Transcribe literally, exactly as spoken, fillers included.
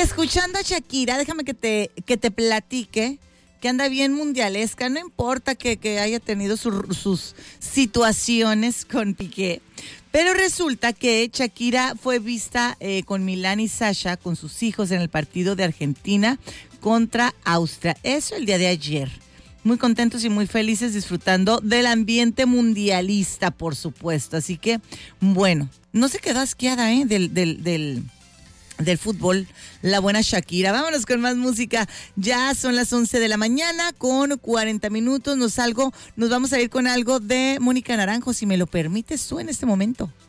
escuchando a Shakira, déjame que te, que te platique que anda bien mundialesca, no importa que, que haya tenido su, sus situaciones con Piqué, pero resulta que Shakira fue vista eh, con Milán y Sasha, con sus hijos en el partido de Argentina contra Austria, eso el día de ayer. Muy contentos y muy felices disfrutando del ambiente mundialista, por supuesto. Así que, bueno, no se quedó asqueada, ¿eh? Del, del, del, del fútbol, la buena Shakira. Vámonos con más música. Ya son las once de la mañana con cuarenta minutos. Nos, salgo, nos vamos a ir con algo de Mónica Naranjo, si me lo permites tú en este momento.